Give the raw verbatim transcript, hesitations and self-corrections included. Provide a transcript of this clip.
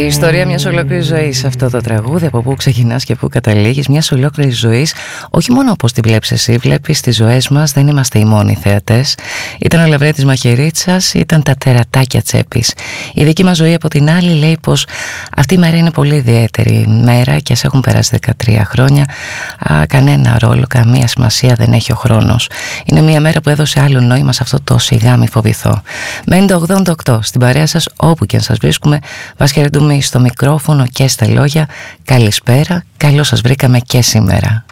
Η ιστορία μιας ολόκληρης ζωής, αυτό το τραγούδι, από πού ξεκινάς και πού καταλήγεις, μιας ολόκληρης ζωής, όχι μόνο όπως τη βλέπεις εσύ, βλέπεις τις ζωές μας, δεν είμαστε οι μόνοι θεατές. Ήταν ο Λαβρέτης Μαχαιρίτσας, ήταν τα τερατάκια τσέπης. Η δική μας ζωή από την άλλη λέει πως αυτή η μέρα είναι πολύ ιδιαίτερη μέρα και ας έχουν περάσει δεκατρία χρόνια, α, κανένα ρόλο, καμία σημασία δεν έχει ο χρόνος. Είναι μια μέρα που έδωσε άλλο νόημα σε αυτό το σιγά μη φοβηθώ. μένει το ογδόντα οκτώ στην παρέα σας όπου και αν σας βρίσκουμε. Вас χαιρετούμε στο μικρόφωνο και στα λόγια. Καλησπέρα, καλώς σας βρήκαμε και σήμερα.